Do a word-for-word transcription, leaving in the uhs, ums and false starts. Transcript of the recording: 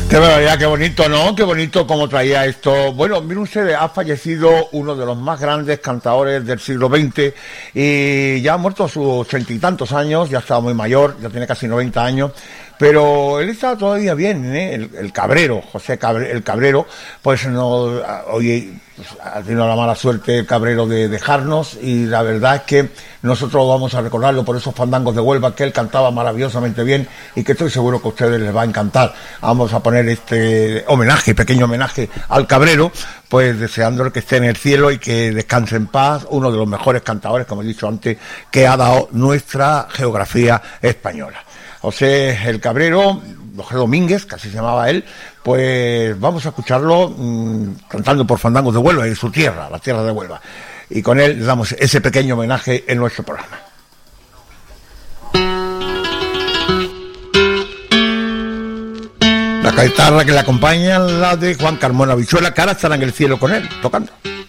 Qué barbaridad, qué bonito, ¿no? Qué bonito cómo traía esto. Bueno, mire usted, ha fallecido uno de los más grandes cantadores del siglo veinte y ya ha muerto a sus ochenta y tantos años, ya estaba muy mayor, ya tiene casi noventa años, pero él está todavía bien, ¿eh? El, el Cabrero, José Cabre, el Cabrero, pues no, oye, pues, ha tenido la mala suerte el Cabrero de dejarnos y la verdad es que nosotros vamos a recordarlo por esos fandangos de Huelva que él cantaba maravillosamente bien y que estoy seguro que a ustedes les va a encantar. Vamos a poner este homenaje, pequeño homenaje al Cabrero, pues deseándole que esté en el cielo y que descanse en paz, uno de los mejores cantadores, como he dicho antes, que ha dado nuestra geografía española. José el Cabrero, José Domínguez, que así se llamaba él, pues vamos a escucharlo mmm, cantando por fandangos de Huelva, en su tierra, la tierra de Huelva. Y con él le damos ese pequeño homenaje en nuestro programa. La guitarra que le acompaña, la de Juan Carmona Bichuela, que ahora estará en el cielo con él, tocando.